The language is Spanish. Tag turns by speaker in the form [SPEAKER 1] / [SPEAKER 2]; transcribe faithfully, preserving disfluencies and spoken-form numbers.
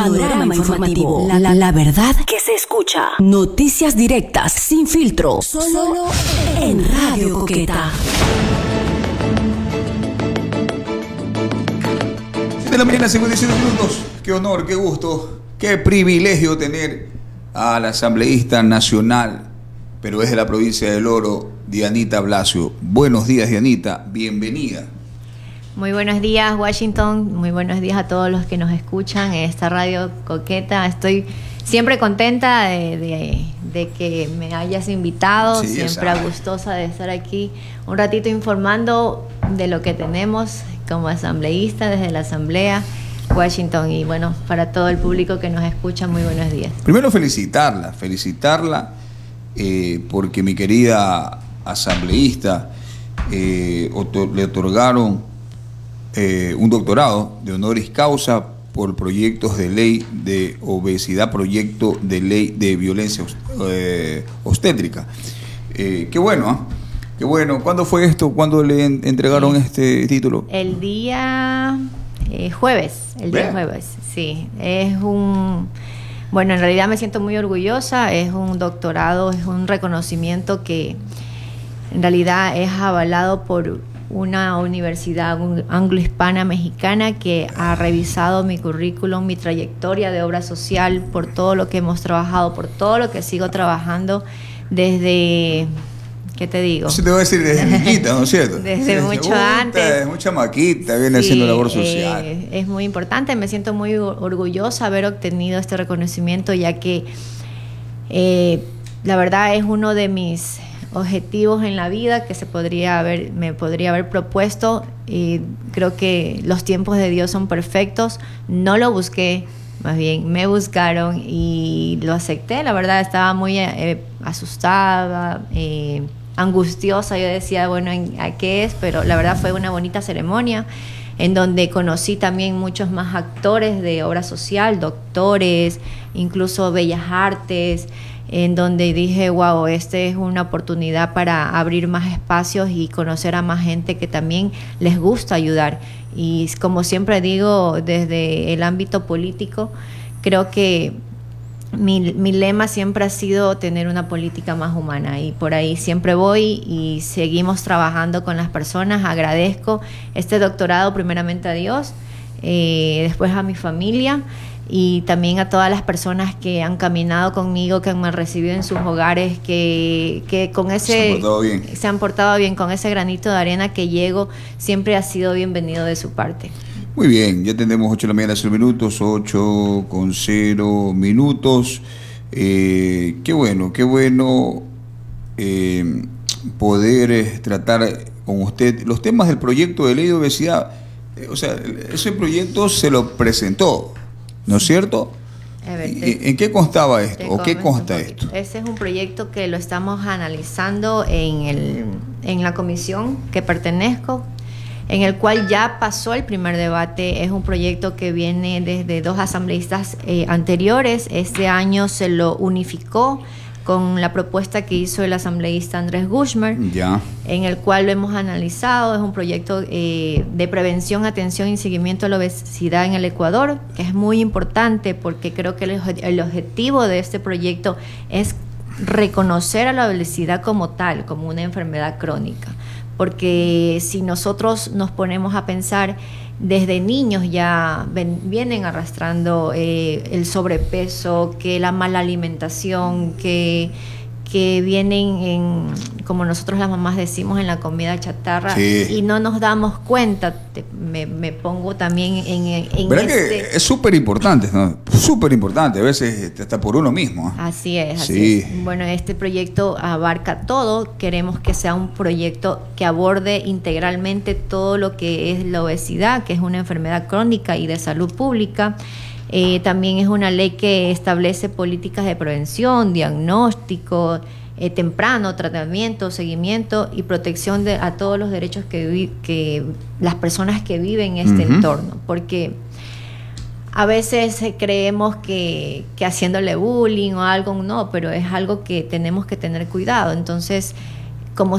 [SPEAKER 1] Panorama informativo. La, la, la verdad que se escucha. Noticias directas, sin filtro. Solo en Radio Coqueta.
[SPEAKER 2] De la mañana, cincuenta y siete minutos. Qué honor, qué gusto, qué privilegio tener a la asambleísta nacional, pero es de la provincia del Oro, Dianita Blasio. Buenos días, Dianita, bienvenida.
[SPEAKER 3] Muy buenos días, Washington. Muy buenos días a todos los que nos escuchan en esta Radio Coqueta. Estoy siempre contenta de, de, de que me hayas invitado, sí, siempre esa. gustosa de estar aquí un ratito informando de lo que tenemos como asambleísta desde la Asamblea Washington, y bueno, para todo el público que nos escucha, muy buenos días.
[SPEAKER 2] Primero felicitarla, felicitarla eh, porque mi querida asambleísta eh, otor- le otorgaron Eh, un doctorado de honoris causa por proyectos de ley de obesidad, proyecto de ley de violencia eh, obstétrica. Eh, qué bueno, ¿eh? Qué bueno. ¿Cuándo fue esto? ¿Cuándo le en- entregaron sí. este título?
[SPEAKER 3] El día eh, jueves, el día Bien. jueves, sí. Es un... Bueno, en realidad me siento muy orgullosa, es un doctorado, es un reconocimiento que en realidad es avalado por una universidad anglo-hispana mexicana que ha revisado mi currículum, mi trayectoria de obra social, por todo lo que hemos trabajado, por todo lo que sigo trabajando desde, ¿qué te digo?
[SPEAKER 2] Eso te voy a decir desde niñita, ¿no es cierto?
[SPEAKER 3] Desde sí, mucho
[SPEAKER 2] gusta,
[SPEAKER 3] antes.
[SPEAKER 2] Mucha maquita, viene sí, haciendo labor social.
[SPEAKER 3] Eh, es muy importante, me siento muy orgullosa de haber obtenido este reconocimiento, ya que eh, la verdad es uno de mis objetivos en la vida que se podría haber, me podría haber propuesto, y creo que los tiempos de Dios son perfectos. No lo busqué, más bien me buscaron y lo acepté. La verdad estaba muy eh, asustada, eh, angustiosa. Yo decía, bueno, ¿a qué es? Pero la verdad fue una bonita ceremonia en donde conocí también muchos más actores de obra social, doctores, incluso bellas artes, en donde dije, wow, esta es una oportunidad para abrir más espacios y conocer a más gente que también les gusta ayudar. Y como siempre digo, desde el ámbito político, creo que mi, mi lema siempre ha sido tener una política más humana, y por ahí siempre voy y seguimos trabajando con las personas. Agradezco este doctorado primeramente a Dios, eh, después a mi familia, y también a todas las personas que han caminado conmigo, que me han recibido en sus hogares, que, que con ese se han portado bien. se han portado bien, con ese granito de arena que llego, siempre ha sido bienvenido de su parte.
[SPEAKER 2] Muy bien, ya tenemos ocho de la mañana, cero minutos, ocho con cero minutos. Eh, qué bueno, qué bueno eh, poder eh, tratar con usted los temas del proyecto de ley de obesidad. Eh, o sea, ese proyecto se lo presentó, ¿no es cierto? Ver, ¿En qué constaba esto o qué consta esto?
[SPEAKER 3] Ese es un proyecto que lo estamos analizando en, el, en la comisión que pertenezco, en el cual ya pasó el primer debate. Es un proyecto que viene desde dos asambleístas eh, anteriores. Este año se lo unificó con la propuesta que hizo el asambleísta Andrés Gushmer, ya. en el cual lo hemos analizado. Es un proyecto eh, de prevención, atención y seguimiento a la obesidad en el Ecuador, que es muy importante porque creo que el, el objetivo de este proyecto es reconocer a la obesidad como tal, como una enfermedad crónica. Porque si nosotros nos ponemos a pensar, desde niños ya ven, vienen arrastrando eh, el sobrepeso, que la mala alimentación, que, que vienen en, como nosotros las mamás decimos, en la comida chatarra, sí. y no nos damos cuenta. Te, me, me pongo también en, en
[SPEAKER 2] ¿verdad
[SPEAKER 3] este...
[SPEAKER 2] que es súper importante, ¿no? Súper importante, a veces hasta por uno mismo, ¿eh?
[SPEAKER 3] Así es, así
[SPEAKER 2] sí.
[SPEAKER 3] es. Bueno, este proyecto abarca todo. Queremos que sea un proyecto que aborde integralmente todo lo que es la obesidad, que es una enfermedad crónica y de salud pública. Eh, también es una ley que establece políticas de prevención, diagnóstico eh, temprano, tratamiento, seguimiento y protección de, a todos los derechos que, vi, que las personas que viven en este uh-huh. entorno. Porque a veces creemos que, que haciéndole bullying o algo, no, pero es algo que tenemos que tener cuidado. Entonces,